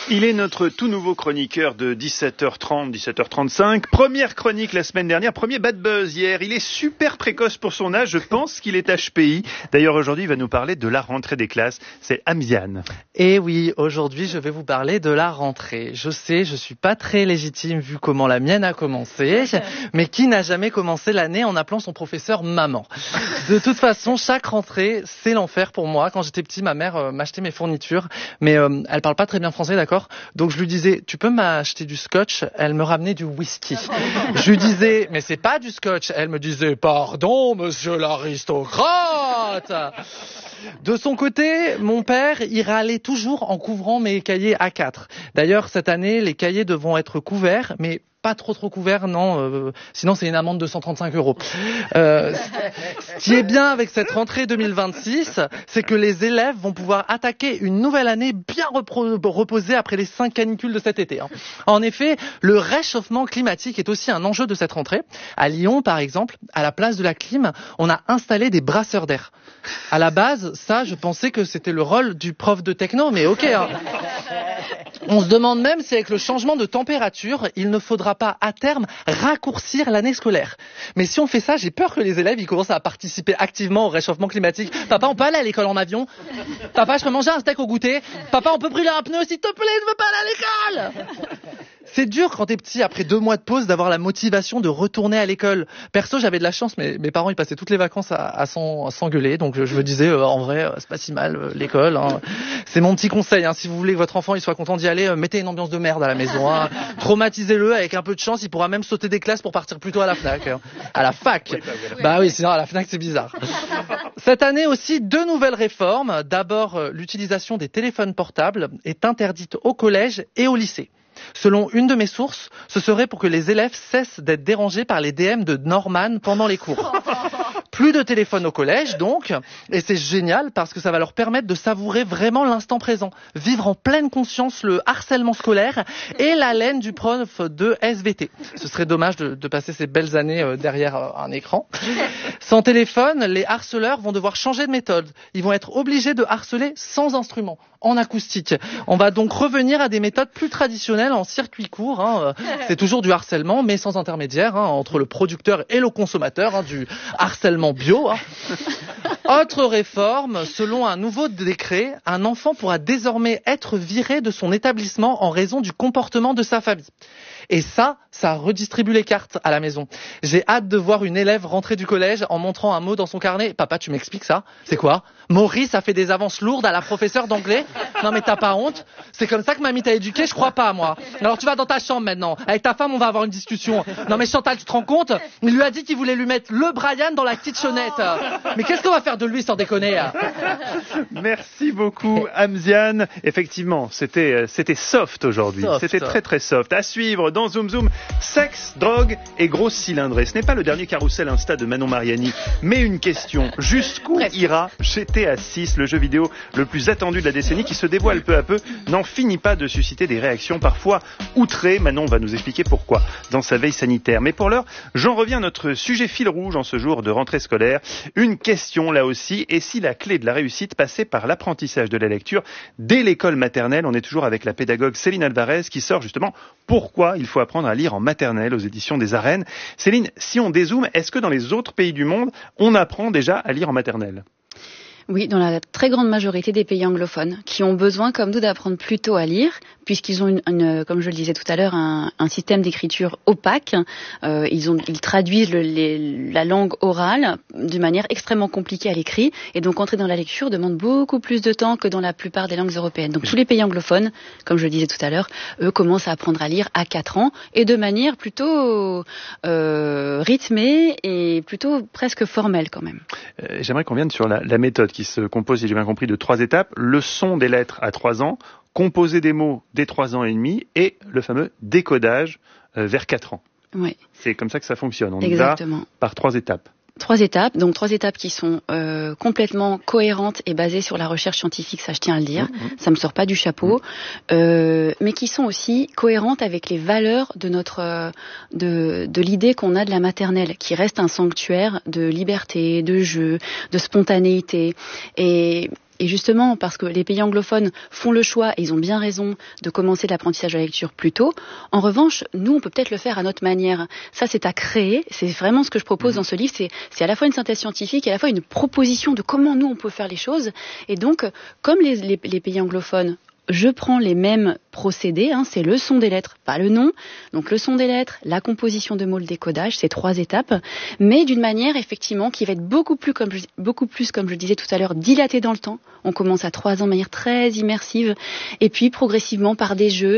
Il est notre tout nouveau chroniqueur de 17h30, 17h35. Première chronique la semaine dernière, premier bad buzz hier. Il est super précoce pour son âge, je pense qu'il est HPI. D'ailleurs, aujourd'hui, il va nous parler de la rentrée des classes. C'est Amziane. Et oui, aujourd'hui, je vais vous parler de la rentrée. Je sais, je suis pas très légitime vu comment la mienne a commencé, mais qui n'a jamais commencé l'année en appelant son professeur maman? De toute façon, chaque rentrée, c'est l'enfer pour moi. Quand j'étais petit, ma mère m'achetait mes fournitures, mais elle parle pas très bien français, d'accord? Donc je lui disais, tu peux m'acheter du scotch? Elle me ramenait du whisky. Je lui disais, mais c'est pas du scotch. Elle me disait, pardon, monsieur l'aristocrate. De son côté, mon père, il râlait toujours en couvrant mes cahiers A4. D'ailleurs, cette année, les cahiers devront être couverts, mais pas trop couvert, non. Sinon, c'est une amende de 135 €. Ce qui est bien avec cette rentrée 2026, c'est que les élèves vont pouvoir attaquer une nouvelle année bien reposée après les 5 canicules de cet été. En effet, le réchauffement climatique est aussi un enjeu de cette rentrée. À Lyon, par exemple, à la place de la clim, on a installé des brasseurs d'air. À la base, ça, je pensais que c'était le rôle du prof de techno, mais ok. On se demande même si avec le changement de température, il ne faudra pas à terme raccourcir l'année scolaire. Mais si on fait ça, j'ai peur que les élèves ils commencent à participer activement au réchauffement climatique. Papa, on peut aller à l'école en avion? Papa, je peux manger un steak au goûter? Papa, on peut brûler un pneu s'il te plaît? Je veux pas aller à l'école! C'est dur quand t'es petit, après 2 mois de pause, d'avoir la motivation de retourner à l'école. Perso, j'avais de la chance, mais mes parents, ils passaient toutes les vacances à s'engueuler. Donc je me disais, en vrai, c'est pas si mal, l'école. Hein. C'est mon petit conseil. Hein. Si vous voulez que votre enfant il soit content d'y aller, mettez une ambiance de merde à la maison. Hein. Traumatisez-le, avec un peu de chance, il pourra même sauter des classes pour partir plus tôt à la FNAC. Hein. À la fac. Bah oui, sinon à la FNAC, c'est bizarre. Cette année aussi, 2 nouvelles réformes. D'abord, l'utilisation des téléphones portables est interdite au collège et au lycée. Selon une de mes sources, ce serait pour que les élèves cessent d'être dérangés par les DM de Norman pendant les cours. Plus de téléphone au collège, donc, et c'est génial parce que ça va leur permettre de savourer vraiment l'instant présent, vivre en pleine conscience le harcèlement scolaire et l'haleine du prof de SVT. Ce serait dommage de passer ces belles années derrière un écran. Sans téléphone, les harceleurs vont devoir changer de méthode. Ils vont être obligés de harceler sans instrument, en acoustique. On va donc revenir à des méthodes plus traditionnelles en circuit court. Hein. C'est toujours du harcèlement, mais sans intermédiaire, hein, entre le producteur et le consommateur, hein, du harcèlement bio. Hein. Autre réforme, selon un nouveau décret, un enfant pourra désormais être viré de son établissement en raison du comportement de sa famille. Et ça redistribue les cartes à la maison. J'ai hâte de voir une élève rentrer du collège en montrant un mot dans son carnet. Papa, tu m'expliques ça? C'est quoi? Maurice a fait des avances lourdes à la professeure d'anglais? Non mais t'as pas honte? C'est comme ça que mamie t'a éduqué? Je crois pas, moi. Alors tu vas dans ta chambre maintenant. Avec ta femme, on va avoir une discussion. Non mais Chantal, tu te rends compte? Il lui a dit qu'il voulait lui mettre le Brian dans la kitchenette. Mais qu'est-ce qu'on va faire de lui sans déconner? Merci beaucoup, Amziane. Effectivement, c'était soft aujourd'hui. C'était très très soft. À suivre dans Zoom Zoom, sexe, drogue et grosse cylindrée. Ce n'est pas le dernier carrousel Insta de Manon Mariani, mais une question. Jusqu'où ira GTA 6, le jeu vidéo le plus attendu de la décennie qui se dévoile peu à peu, n'en finit pas de susciter des réactions parfois outrées. Manon va nous expliquer pourquoi dans sa veille sanitaire. Mais pour l'heure, j'en reviens à notre sujet fil rouge en ce jour de rentrée scolaire. Une question là aussi, et si la clé de la réussite passait par l'apprentissage de la lecture dès l'école maternelle? On est toujours avec la pédagogue Céline Alvarez qui sort justement pourquoi il faut apprendre à lire en maternelle aux éditions des Arènes. Céline, si on dézoome, est-ce que dans les autres pays du monde, on apprend déjà à lire en maternelle? Oui, dans la très grande majorité des pays anglophones, qui ont besoin, comme nous, d'apprendre plus tôt à lire, puisqu'ils ont, comme je le disais tout à l'heure, un système d'écriture opaque. Ils traduisent la langue orale d'une manière extrêmement compliquée à l'écrit, et donc entrer dans la lecture demande beaucoup plus de temps que dans la plupart des langues européennes. Donc tous les pays anglophones, comme je le disais tout à l'heure, eux commencent à apprendre à lire à 4 ans, et de manière plutôt rythmée et plutôt presque formelle quand même. J'aimerais qu'on vienne sur la méthode qui se compose, si j'ai bien compris, de 3 étapes. Le son des lettres à 3 ans, composer des mots dès 3 ans et demi et le fameux décodage vers 4 ans. Oui. C'est comme ça que ça fonctionne. On Exactement. Y va par 3 étapes. 3 étapes, donc 3 étapes qui sont complètement cohérentes et basées sur la recherche scientifique, ça je tiens à le dire, ça me sort pas du chapeau, mais qui sont aussi cohérentes avec les valeurs de notre de l'idée qu'on a de la maternelle, qui reste un sanctuaire de liberté, de jeu, de spontanéité, et Et justement, parce que les pays anglophones font le choix, et ils ont bien raison, de commencer l'apprentissage de la lecture plus tôt. En revanche, nous, on peut peut-être le faire à notre manière. Ça, c'est à créer. C'est vraiment ce que je propose dans ce livre. C'est à la fois une synthèse scientifique et à la fois une proposition de comment nous, on peut faire les choses. Et donc, comme les pays anglophones, je prends les mêmes procédés, c'est le son des lettres, pas le nom. Donc le son des lettres, la composition de mots, le décodage, c'est 3 étapes, mais d'une manière effectivement qui va être beaucoup plus, comme je disais tout à l'heure, dilatée dans le temps. On commence à 3 ans de manière très immersive, et puis progressivement par des jeux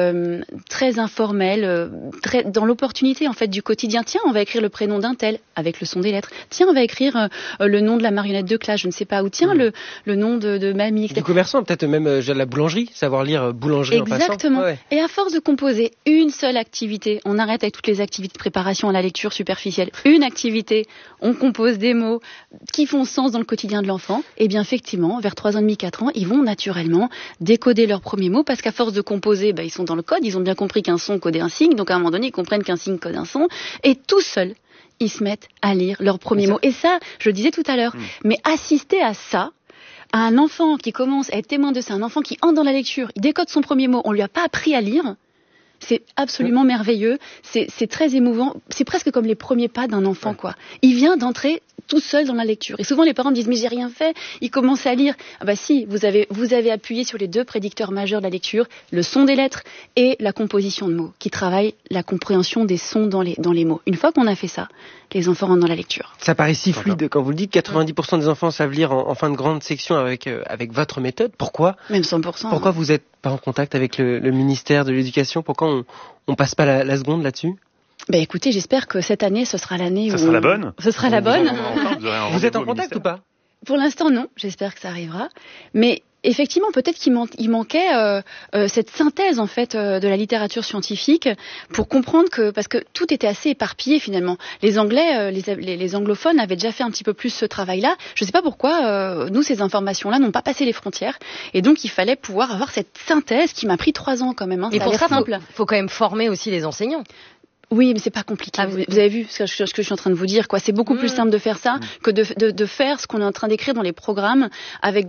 très informels, très dans l'opportunité en fait du quotidien. Tiens, on va écrire le prénom d'un tel avec le son des lettres. Tiens, on va écrire le nom de la marionnette de classe, je ne sais pas où. Tiens, le nom de mamie, etc. Du commerçant, peut-être même la boulangerie, savoir lire boulangerie. Exactement. En passant. Ouais. Et à force de composer une seule activité, on arrête avec toutes les activités de préparation à la lecture superficielle. Une activité, on compose des mots qui font sens dans le quotidien de l'enfant. Et bien effectivement, vers 3 ans et demi, 4 ans, ils vont naturellement décoder leurs premiers mots parce qu'à force de composer, ils sont dans le code, ils ont bien compris qu'un son codait un signe, donc à un moment donné, ils comprennent qu'un signe code un son. Et tout seuls, ils se mettent à lire leurs premiers mots. Et ça, je le disais tout à l'heure, mais assister à ça, à un enfant qui commence à être témoin de ça, un enfant qui entre dans la lecture, il décode son premier mot, on lui a pas appris à lire, c'est absolument merveilleux, c'est très émouvant, c'est presque comme les premiers pas d'un enfant, quoi. Il vient d'entrer tout seul dans la lecture. Et souvent les parents me disent mais j'ai rien fait, il commence à lire. Ah bah si, vous avez appuyé sur les 2 prédicteurs majeurs de la lecture, le son des lettres et la composition de mots, qui travaillent la compréhension des sons dans les mots. Une fois qu'on a fait ça, les enfants rentrent dans la lecture. Ça paraît si fluide quand vous le dites, 90% des enfants savent lire en fin de grande section avec votre méthode. Pourquoi ? Même 100%. Pourquoi vous n'êtes pas en contact avec le ministère de l'Éducation ? Pourquoi on passe pas la seconde là-dessus ? Écoutez, j'espère que cette année, ce sera l'année où... Ça sera la bonne ? Ce sera la bonne. Vous êtes en contact ou pas ? Pour l'instant, non. J'espère que ça arrivera. Mais effectivement, peut-être qu'il manquait cette synthèse en fait de la littérature scientifique pour comprendre que, parce que tout était assez éparpillé finalement. Les Anglais, les anglophones avaient déjà fait un petit peu plus ce travail-là. Je ne sais pas pourquoi nous, ces informations-là n'ont pas passé les frontières. Et donc, il fallait pouvoir avoir cette synthèse qui m'a pris 3 ans quand même. Et pour ça, faut quand même former aussi les enseignants. Oui, mais c'est pas compliqué. Vous avez vu ce que je suis en train de vous dire, quoi. C'est beaucoup plus simple de faire ça que de faire ce qu'on est en train d'écrire dans les programmes avec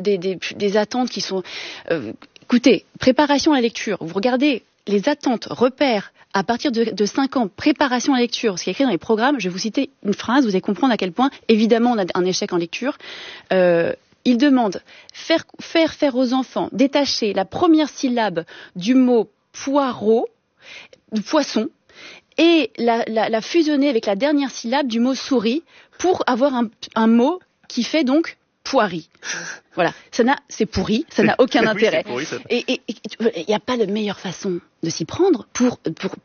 des attentes qui sont. Écoutez, préparation à la lecture. Vous regardez les attentes, repères à partir de 5 ans, préparation à la lecture. Ce qui est écrit dans les programmes. Je vais vous citer une phrase. Vous allez comprendre à quel point, évidemment, on a un échec en lecture. Il demande faire aux enfants détacher la première syllabe du mot poireau, poisson. Et la fusionner avec la dernière syllabe du mot souris pour avoir un mot qui fait donc poirie. Voilà, c'est pourri, ça n'a aucun intérêt. Pourri, et il n'y a pas de meilleure façon de s'y prendre pour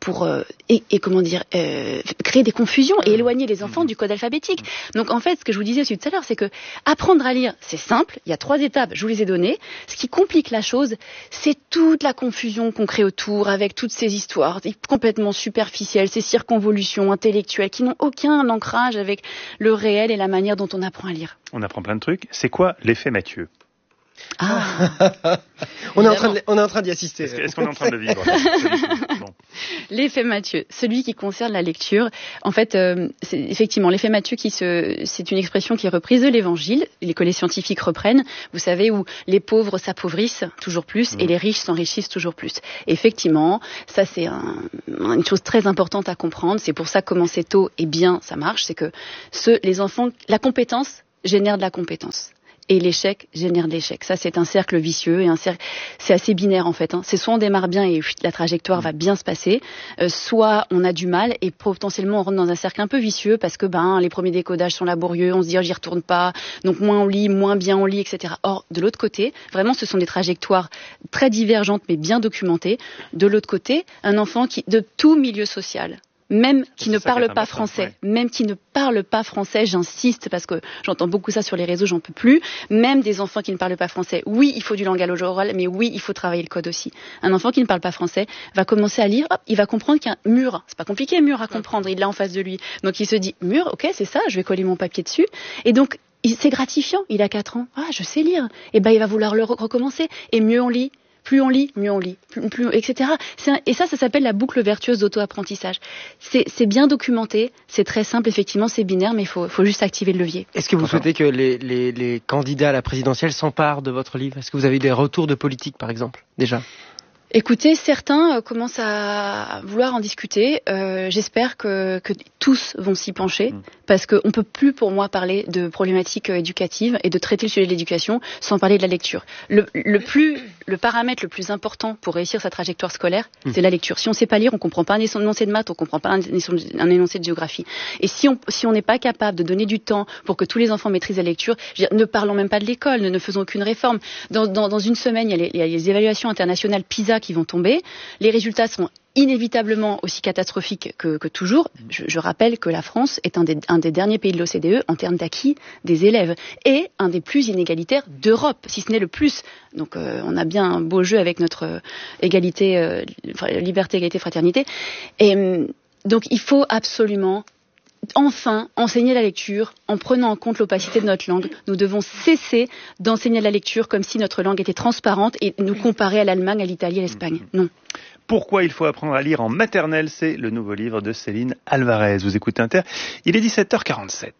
comment dire, créer des confusions et éloigner les enfants du code alphabétique. Donc en fait, ce que je vous disais aussi tout à l'heure, c'est que apprendre à lire, c'est simple. Il y a 3 étapes, je vous les ai données. Ce qui complique la chose, c'est toute la confusion qu'on crée autour avec toutes ces histoires complètement superficielles, ces circonvolutions intellectuelles qui n'ont aucun ancrage avec le réel et la manière dont on apprend à lire. On apprend plein de trucs. C'est quoi l'effet Mathieu ? On est en train d'y assister. Est-ce qu'on est en train de le vivre ? Bon. L'effet Mathieu, celui qui concerne la lecture. En fait, c'est effectivement l'effet Mathieu c'est une expression qui est reprise de l'Évangile, que les scientifiques reprennent. Vous savez, où les pauvres s'appauvrissent toujours plus et les riches s'enrichissent toujours plus. Et effectivement, ça c'est une chose très importante à comprendre. C'est pour ça que commencer tôt et bien, ça marche. C'est que les enfants, la compétence génère de la compétence. Et l'échec génère de l'échec. Ça, c'est un cercle vicieux et c'est assez binaire en fait. C'est soit on démarre bien et la trajectoire va bien se passer, soit on a du mal et potentiellement on rentre dans un cercle un peu vicieux parce que les premiers décodages sont laborieux, on se dit j'y retourne pas, donc moins on lit, moins bien on lit, etc. Or, de l'autre côté, vraiment, ce sont des trajectoires très divergentes mais bien documentées. De l'autre côté, un enfant de tout milieu social, même qui ne parle pas français, même qui ne parle pas français, j'insiste parce que j'entends beaucoup ça sur les réseaux, j'en peux plus. Même des enfants qui ne parlent pas français, oui, il faut du langage oral, mais oui, il faut travailler le code aussi. Un enfant qui ne parle pas français va commencer à lire, il va comprendre qu'un mur, c'est pas compliqué, un mur à comprendre, il l'a en face de lui. Donc il se dit, mur, ok, c'est ça, je vais coller mon papier dessus. Et donc, c'est gratifiant, il a 4 ans, je sais lire. Et il va vouloir le recommencer. Et mieux on lit, Plus on lit, mieux on lit, etc. Et ça s'appelle la boucle vertueuse d'auto-apprentissage. C'est bien documenté, c'est très simple, effectivement, c'est binaire, mais il faut juste activer le levier. Est-ce que vous souhaitez que les candidats à la présidentielle s'emparent de votre livre ? Est-ce que vous avez eu des retours de politique, par exemple, déjà ? Écoutez, certains commencent à vouloir en discuter. J'espère que tous vont s'y pencher, parce qu'on peut plus, pour moi, parler de problématiques éducatives et de traiter le sujet de l'éducation sans parler de la lecture. Le paramètre le plus important pour réussir sa trajectoire scolaire, c'est la lecture. Si on sait pas lire, on comprend pas un énoncé de maths, on comprend pas un énoncé de géographie. Et si on n'est pas capable de donner du temps pour que tous les enfants maîtrisent la lecture, ne parlons même pas de l'école, ne faisons aucune réforme. Dans une semaine, il y a les évaluations internationales PISA qui vont tomber. Les résultats seront inévitablement aussi catastrophiques que toujours. Je rappelle que la France est un des derniers pays de l'OCDE en termes d'acquis des élèves et un des plus inégalitaires d'Europe, si ce n'est le plus. Donc on a bien un beau jeu avec notre égalité, liberté, égalité, fraternité. Et donc il faut absolument enfin enseigner la lecture en prenant en compte l'opacité de notre langue. Nous devons cesser d'enseigner la lecture comme si notre langue était transparente et nous comparer à l'Allemagne, à l'Italie, à l'Espagne. Non. Pourquoi il faut apprendre à lire en maternelle, c'est le nouveau livre de Céline Alvarez. Vous écoutez Inter, il est 17h47.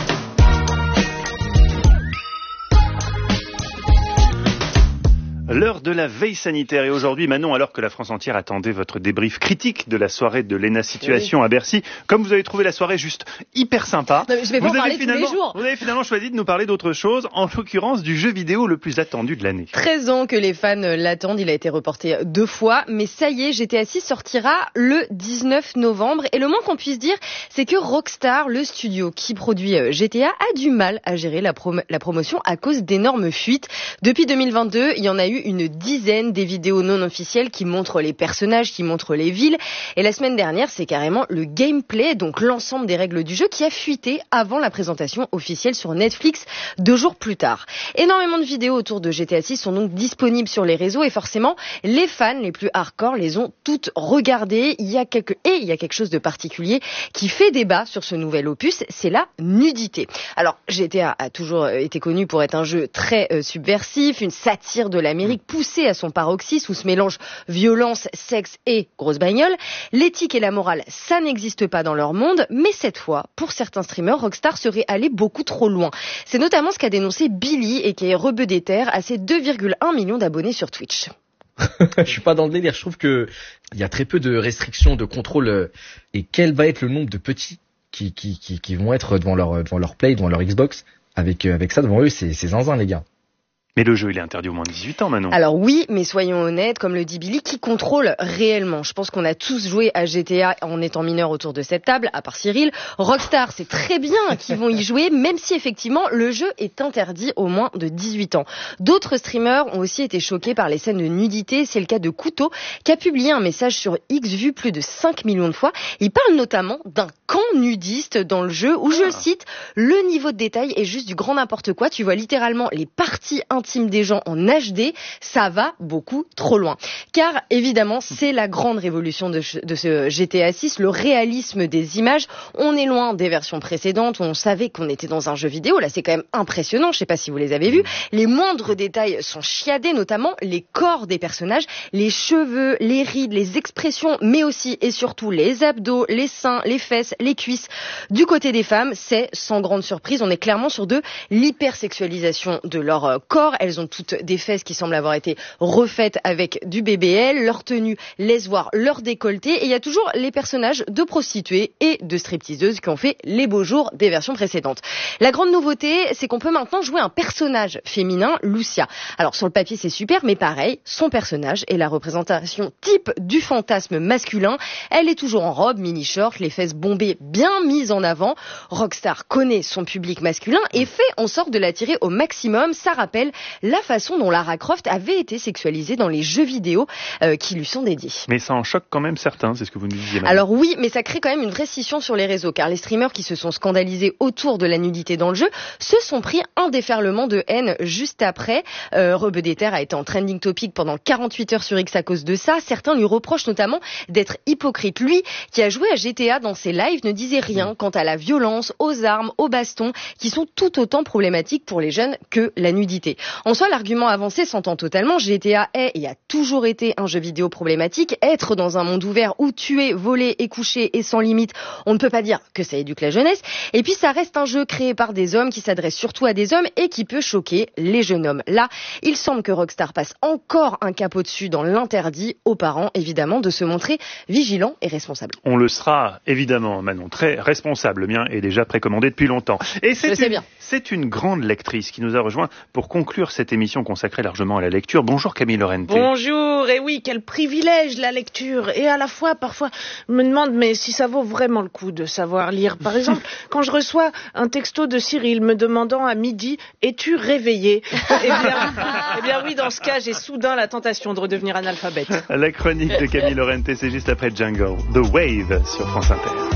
L'heure de la veille sanitaire et aujourd'hui, Manon, alors que la France entière attendait votre débrief critique de la soirée de l'ENA Situation à Bercy, comme vous avez trouvé la soirée juste hyper sympa, non, je vais vous parler tous les jours. Vous avez finalement choisi de nous parler d'autre chose, en l'occurrence du jeu vidéo le plus attendu de l'année. 13 ans que les fans l'attendent, il a été reporté 2 fois, mais ça y est, GTA 6 sortira le 19 novembre et le moins qu'on puisse dire, c'est que Rockstar, le studio qui produit GTA, a du mal à gérer la promotion à cause d'énormes fuites. Depuis 2022, il y en a eu une dizaine des vidéos non officielles qui montrent les personnages, qui montrent les villes. Et la semaine dernière, c'est carrément le gameplay, donc l'ensemble des règles du jeu, qui a fuité avant la présentation officielle sur Netflix 2 jours plus tard. Énormément de vidéos autour de GTA 6 sont donc disponibles sur les réseaux et forcément, les fans les plus hardcore les ont toutes regardées. Il y a quelque chose de particulier qui fait débat sur ce nouvel opus, c'est la nudité. Alors, GTA a toujours été connu pour être un jeu très subversif, une satire de l'Amérique poussée à son paroxysme où se mélangent violence, sexe et grosse bagnole. L'éthique et la morale, ça n'existe pas dans leur monde, mais cette fois, pour certains streamers, Rockstar serait allé beaucoup trop loin. C'est notamment ce qu'a dénoncé Billy et qui est Rebeu-des-Terres à ses 2,1 millions d'abonnés sur Twitch. Je suis pas dans le délire, je trouve que il y a très peu de restrictions, de contrôle, et quel va être le nombre de petits qui vont être devant leur Play, devant leur Xbox, avec ça devant eux, c'est zinzin les gars. Mais le jeu, il est interdit au moins de 18 ans, Manon. Alors oui, mais soyons honnêtes, comme le dit Billy, qui contrôle réellement ? Je pense qu'on a tous joué à GTA en étant mineurs autour de cette table, à part Cyril. Rockstar, c'est très bien qu'ils vont y jouer, même si effectivement, le jeu est interdit au moins de 18 ans. D'autres streamers ont aussi été choqués par les scènes de nudité. C'est le cas de Couteau, qui a publié un message sur X vu plus de 5 millions de fois. Il parle notamment d'un camp nudiste dans le jeu, où, je cite, le niveau de détail est juste du grand n'importe quoi. Tu vois littéralement les parties intimes des gens en HD, ça va beaucoup trop loin. Car évidemment, c'est la grande révolution de ce GTA 6, le réalisme des images. On est loin des versions précédentes où on savait qu'on était dans un jeu vidéo. Là, c'est quand même impressionnant. Je sais pas si vous les avez vus. Les moindres détails sont chiadés, notamment les corps des personnages, les cheveux, les rides, les expressions, mais aussi et surtout les abdos, les seins, les fesses, les cuisses. Du côté des femmes, c'est sans grande surprise. On est clairement sur de l'hypersexualisation de leur corps. Elles ont toutes des fesses qui semblent avoir été refaites avec du BBL. Leur tenue laisse voir leur décolleté. Et il y a toujours les personnages de prostituées et de stripteaseuses qui ont fait les beaux jours des versions précédentes. La grande nouveauté, c'est qu'on peut maintenant jouer un personnage féminin, Lucia. Alors sur le papier, c'est super, mais pareil, son personnage est la représentation type du fantasme masculin. Elle est toujours en robe, mini-short, les fesses bombées bien mises en avant. Rockstar connaît son public masculin et fait en sorte de l'attirer au maximum. Ça rappelle la façon dont Lara Croft avait été sexualisée dans les jeux vidéo qui lui sont dédiés. Mais ça en choque quand même certains, c'est ce que vous nous disiez. Madame. Alors oui, mais ça crée quand même une vraie scission sur les réseaux, car les streamers qui se sont scandalisés autour de la nudité dans le jeu se sont pris un déferlement de haine juste après. Rebeu-des-Terres a été en trending topic pendant 48 heures sur X à cause de ça. Certains lui reprochent notamment d'être hypocrite. Lui, qui a joué à GTA dans ses lives, ne disait rien quant à la violence, aux armes, aux bastons, qui sont tout autant problématiques pour les jeunes que la nudité. En soi, l'argument avancé s'entend totalement. GTA est et a toujours été un jeu vidéo problématique. Être dans un monde ouvert où tuer, voler et coucher est sans limite, on ne peut pas dire que ça éduque la jeunesse. Et puis ça reste un jeu créé par des hommes qui s'adresse surtout à des hommes et qui peut choquer les jeunes hommes. Là, il semble que Rockstar passe encore un cap au-dessus dans l'interdit aux parents, évidemment, de se montrer vigilants et responsables. On le sera, évidemment, Manon, très responsable. Le mien est déjà précommandé depuis longtemps. Et c'est une grande lectrice qui nous a rejoint pour conclure cette émission consacrée largement à la lecture. Bonjour Camille Lorente. Bonjour, et oui, quel privilège la lecture. Et à la fois, parfois, je me demande mais si ça vaut vraiment le coup de savoir lire. Par exemple, quand je reçois un texto de Cyril me demandant à midi « Es-tu réveillé ?» Eh bien oui, dans ce cas, j'ai soudain la tentation de redevenir analphabète. La chronique de Camille Lorente, c'est juste après Jungle, The Wave sur France Inter.